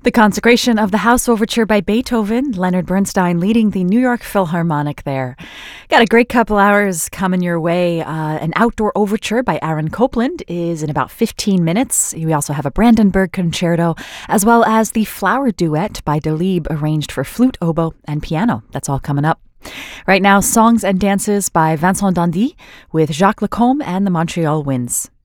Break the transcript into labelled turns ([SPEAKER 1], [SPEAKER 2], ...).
[SPEAKER 1] The Consecration of the House Overture by Beethoven, Leonard Bernstein leading the New York Philharmonic there. Got a great couple hours coming your way. An outdoor overture by Aaron Copland is in about 15 minutes. We also have a Brandenburg Concerto, as well as the Flower Duet by Delibes, arranged for flute, oboe, and piano. That's all coming up. Right now, Songs and Dances by Vincent Dandy with Jacques Lacombe and the Montreal Winds.